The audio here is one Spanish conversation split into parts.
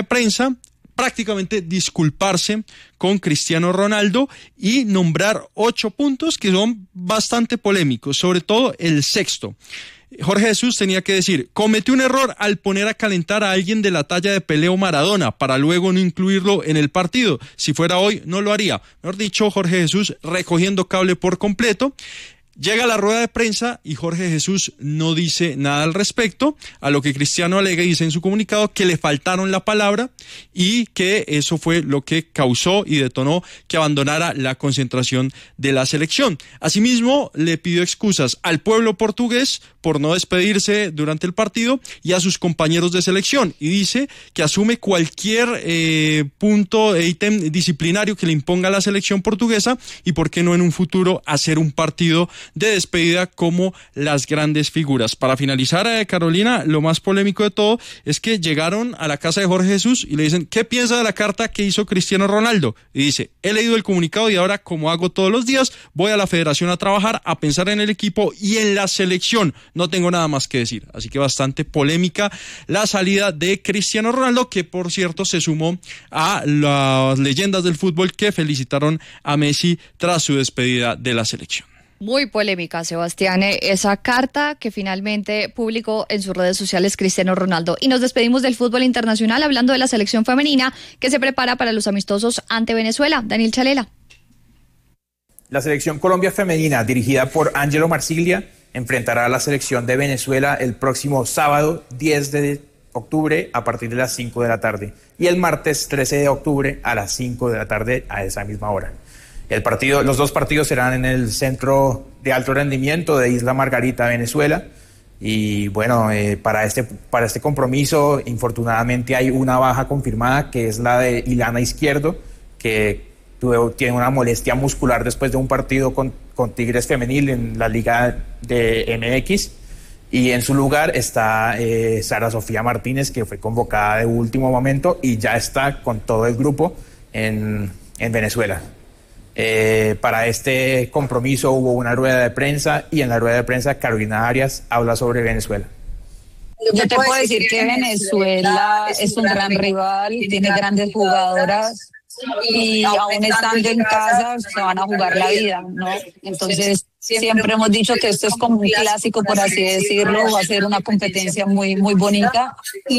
prensa, prácticamente disculparse con Cristiano Ronaldo y nombrar 8 puntos que son bastante polémicos, sobre todo el sexto. Jorge Jesús tenía que decir: cometió un error al poner a calentar a alguien de la talla de Pelé o Maradona para luego no incluirlo en el partido. Si fuera hoy, no lo haría. Mejor dicho, Jorge Jesús recogiendo cable por completo. Llega a la rueda de prensa y Jorge Jesús no dice nada al respecto, a lo que Cristiano alega y dice en su comunicado que le faltaron la palabra y que eso fue lo que causó y detonó que abandonara la concentración de la selección. Asimismo, le pidió excusas al pueblo portugués por no despedirse durante el partido y a sus compañeros de selección, y dice que asume cualquier punto e ítem disciplinario que le imponga la selección portuguesa y por qué no en un futuro hacer un partido de despedida como las grandes figuras. Para finalizar, Carolina, lo más polémico de todo es que llegaron a la casa de Jorge Jesús y le dicen: ¿qué piensa de la carta que hizo Cristiano Ronaldo? Y dice: he leído el comunicado y ahora, como hago todos los días, voy a la federación a trabajar, a pensar en el equipo y en la selección. No tengo nada más que decir. Así que bastante polémica la salida de Cristiano Ronaldo, que por cierto se sumó a las leyendas del fútbol que felicitaron a Messi tras su despedida de la selección. Muy polémica, Sebastián, esa carta que finalmente publicó en sus redes sociales Cristiano Ronaldo. Y nos despedimos del fútbol internacional hablando de la selección femenina que se prepara para los amistosos ante Venezuela. Daniel Chalela. La selección Colombia femenina, dirigida por Ángelo Marsiglia, enfrentará a la selección de Venezuela el próximo sábado 10 de octubre a partir de las 5 de la tarde y el martes 13 de octubre a las 5 de la tarde a esa misma hora. Los 2 partidos serán en el Centro de Alto Rendimiento de Isla Margarita, Venezuela. Y bueno, para este compromiso, infortunadamente hay una baja confirmada, que es la de Ilana Izquierdo, que tiene una molestia muscular después de un partido con Tigres Femenil en la Liga de MX. Y en su lugar está Sara Sofía Martínez, que fue convocada de último momento y ya está con todo el grupo en Venezuela. Para este compromiso hubo una rueda de prensa y en la rueda de prensa Carolina Arias habla sobre Venezuela. Yo te puedo decir que Venezuela es un gran rival, tiene grandes jugadoras y aún estando en casa se van a jugar la vida, ¿no? Entonces siempre hemos dicho que esto es como un clásico, por así decirlo, va a ser una competencia muy, muy bonita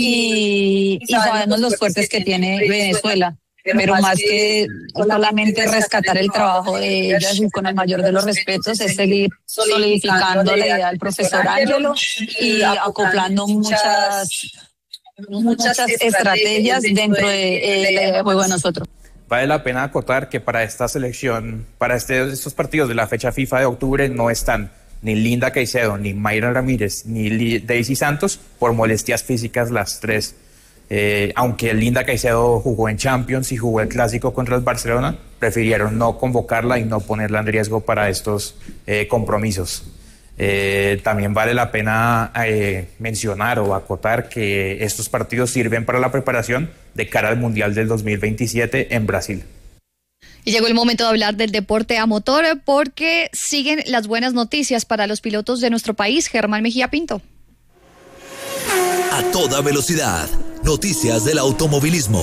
y sabemos los fuertes que tiene Venezuela. Pero más que solamente rescatar el trabajo de ellas y con el mayor de los respetos es seguir solidificando la idea del profesor Ángelo y acoplando muchas estrategias dentro de la idea de juego de nosotros. Vale la pena acotar que para esta selección, para estos partidos de la fecha FIFA de octubre no están ni Linda Caicedo, ni Mayra Ramírez, ni Daisy Santos por molestias físicas las 3. Aunque Linda Caicedo jugó en Champions y jugó el clásico contra el Barcelona, prefirieron no convocarla y no ponerla en riesgo para estos compromisos. También vale la pena mencionar o acotar que estos partidos sirven para la preparación de cara al Mundial del 2027 en Brasil. Y llegó el momento de hablar del deporte a motor porque siguen las buenas noticias para los pilotos de nuestro país. Germán Mejía Pinto. A toda velocidad. Noticias del automovilismo.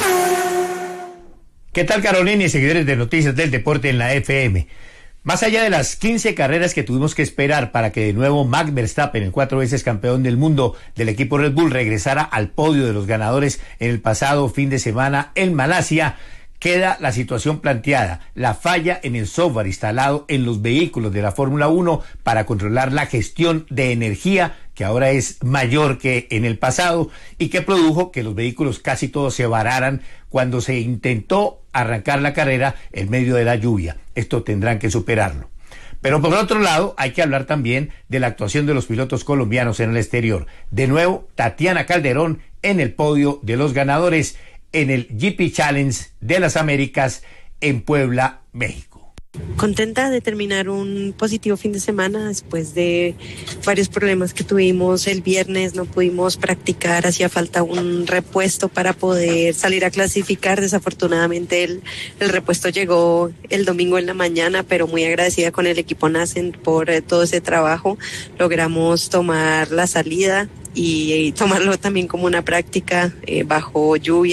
¿Qué tal, Carolina y seguidores de Noticias del Deporte en la FM? Más allá de las 15 carreras que tuvimos que esperar para que de nuevo Max Verstappen, el 4 veces campeón del mundo del equipo Red Bull, regresara al podio de los ganadores en el pasado fin de semana en Malasia, queda la situación planteada, la falla en el software instalado en los vehículos de la Fórmula 1 para controlar la gestión de energía, que ahora es mayor que en el pasado y que produjo que los vehículos casi todos se vararan cuando se intentó arrancar la carrera en medio de la lluvia. Esto tendrán que superarlo. Pero por otro lado, hay que hablar también de la actuación de los pilotos colombianos en el exterior. De nuevo, Tatiana Calderón en el podio de los ganadores en el GP Challenge de las Américas en Puebla, México. Contenta de terminar un positivo fin de semana después de varios problemas que tuvimos el viernes. No pudimos practicar, hacía falta un repuesto para poder salir a clasificar. Desafortunadamente el repuesto llegó el domingo en la mañana, pero muy agradecida con el equipo Nasen por todo ese trabajo. Logramos tomar la salida y tomarlo también como una práctica bajo lluvia.